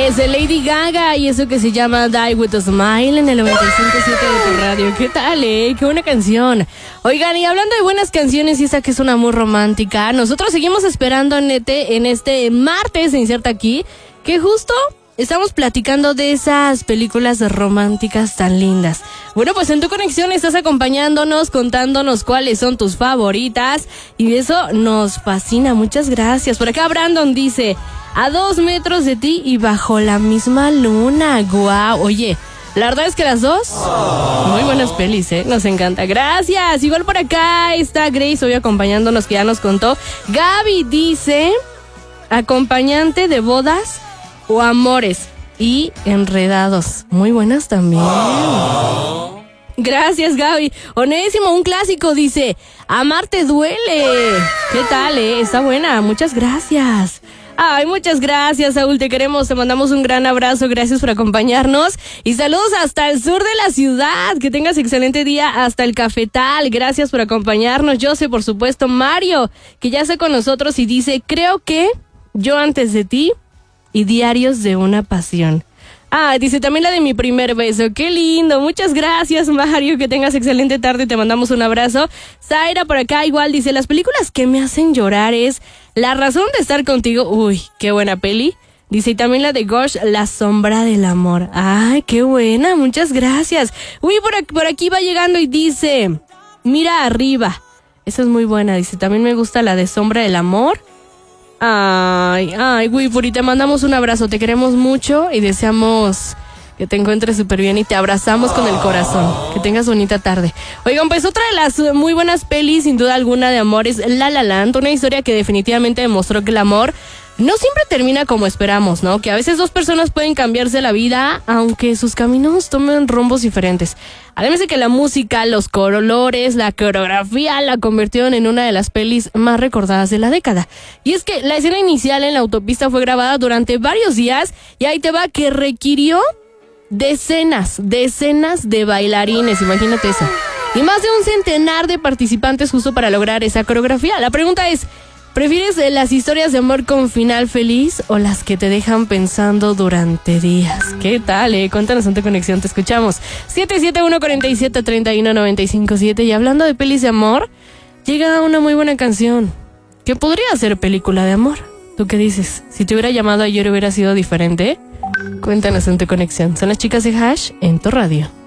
Es de Lady Gaga y eso que se llama Die With A Smile en el 95.7 de tu radio. ¿Qué tal, Qué buena canción. Oigan, y hablando de buenas canciones y esa que es una muy romántica, nosotros seguimos esperando en este martes se inserta aquí, que justo estamos platicando de esas películas románticas tan lindas. Bueno, pues en tu conexión estás acompañándonos, contándonos cuáles son tus favoritas y eso nos fascina. Muchas gracias. Por acá Brandon dice: a 2 metros de ti y bajo la misma luna. Guau, oye, la verdad es que las dos, muy buenas pelis, nos encanta. Gracias. Igual por acá está Grace hoy acompañándonos, que ya nos contó. Gaby dice: acompañante de bodas o amores y enredados. Muy buenas también. Gracias, Gaby. Onésimo, un clásico, dice: amarte duele. ¿Qué tal, Está buena. Muchas gracias. Ay, muchas gracias, Saúl, te queremos, te mandamos un gran abrazo, gracias por acompañarnos y saludos hasta el sur de la ciudad, que tengas excelente día hasta el Cafetal, gracias por acompañarnos. Yo sé, por supuesto, Mario, que ya está con nosotros y dice: creo que yo antes de ti y diarios de una pasión. Dice también la de mi primer beso. ¡Qué lindo! Muchas gracias, Mario. Que tengas excelente tarde. Te mandamos un abrazo. Zaira por acá igual dice: las películas que me hacen llorar es La razón de estar contigo. Uy, qué buena peli. Dice, y también la de Gosh, La sombra del amor. ¡Ay, qué buena! Muchas gracias. Uy, por aquí va llegando y dice: mira arriba. Esa es muy buena. Dice, también me gusta la de Sombra del amor. Ay, Wipuri, te mandamos un abrazo, te queremos mucho y deseamos que te encuentres súper bien y te abrazamos con el corazón. Que tengas bonita tarde. Oigan, pues otra de las muy buenas pelis, sin duda alguna, de amor es La La Land, una historia que definitivamente demostró que el amor no siempre termina como esperamos, ¿no? Que a veces dos personas pueden cambiarse la vida, aunque sus caminos tomen rumbos diferentes. Además de que la música, los colores, la coreografía la convirtieron en una de las pelis más recordadas de la década. Y es que la escena inicial en la autopista fue grabada durante varios días y ahí te va que requirió decenas de bailarines, imagínate eso. Y más de un centenar de participantes justo para lograr esa coreografía. La pregunta es: ¿prefieres las historias de amor con final feliz o las que te dejan pensando durante días? ¿Qué tal, Cuéntanos en tu conexión, te escuchamos. 771-47-31-957. Y hablando de pelis de amor, llega una muy buena canción que podría ser película de amor. ¿Tú qué dices? Si te hubiera llamado ayer, ¿hubiera sido diferente? Cuéntanos en tu conexión. Son las chicas de Hash en tu radio.